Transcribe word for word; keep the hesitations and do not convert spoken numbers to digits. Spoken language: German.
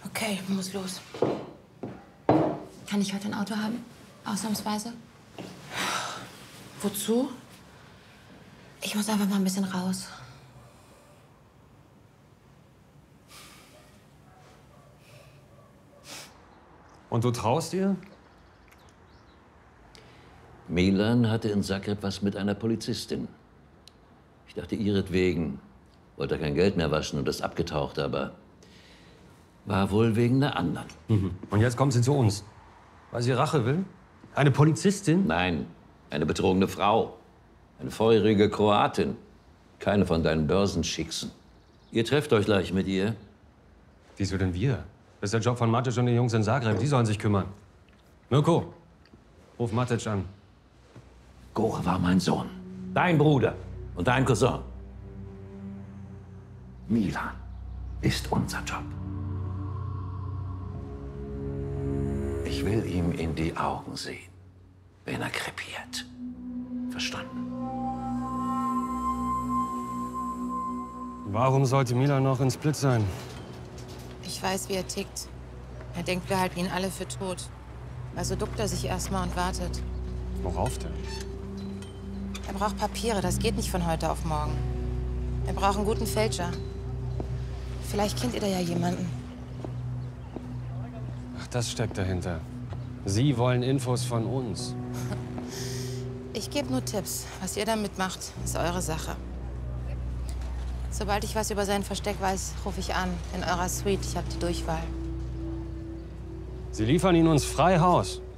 Okay, ich muss los. Kann ich heute ein Auto haben? Ausnahmsweise? Wozu? Ich muss einfach mal ein bisschen raus. Und du traust dir? Milan hatte in Zagreb was mit einer Polizistin. Ich dachte, ihretwegen wollte er kein Geld mehr waschen und ist abgetaucht, aber war wohl wegen einer anderen. Mhm. Und jetzt kommt sie zu uns, weil sie Rache will? Eine Polizistin? Nein, eine betrogene Frau. Eine feurige Kroatin. Keine von deinen Börsenschicksen. Ihr trefft euch gleich mit ihr. Wieso denn wir? Das ist der Job von Matic und den Jungs in Zagreb. Die sollen sich kümmern. Mirko, ruf Matic an. Gore war mein Sohn. Dein Bruder und dein Cousin. Milan ist unser Job. Ich will ihm in die Augen sehen, wenn er krepiert. Verstanden? Warum sollte Milan noch in Split sein? Ich weiß, wie er tickt. Er denkt, wir halten ihn alle für tot. Also duckt er sich erstmal und wartet. Worauf denn? Er braucht Papiere, das geht nicht von heute auf morgen. Er braucht einen guten Fälscher. Vielleicht kennt ihr da ja jemanden. Ach, das steckt dahinter. Sie wollen Infos von uns. Ich gebe nur Tipps. Was ihr damit macht, ist eure Sache. Sobald ich was über sein Versteck weiß, rufe ich an. In eurer Suite. Ich habe die Durchwahl. Sie liefern ihn uns frei Haus.